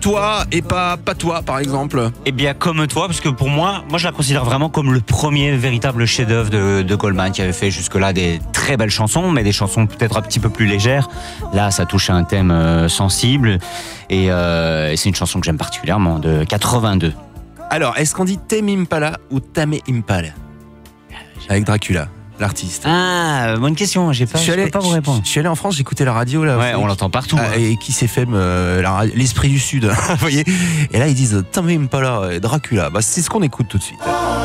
toi et pas toi, par exemple? Eh bien, comme toi, parce que pour moi, je la considère vraiment comme le premier véritable chef-d'œuvre de Goldman, qui avait fait jusque-là des très belles chansons, mais des chansons peut-être un petit peu plus légères. Là, ça touche à un thème sensible, et c'est une chanson que j'aime particulièrement, de 82. Alors, est-ce qu'on dit Tame Impala ou Tame Impala? Avec Dracula, l'artiste. Ah, bonne question, je peux pas vous répondre. Je suis allé en France, j'écoutais la radio là. Ouais, on l'entend partout. Et qui s'est fait l'esprit du Sud, vous voyez. Et là ils disent Tame Impala, Dracula. Bah c'est ce qu'on écoute tout de suite.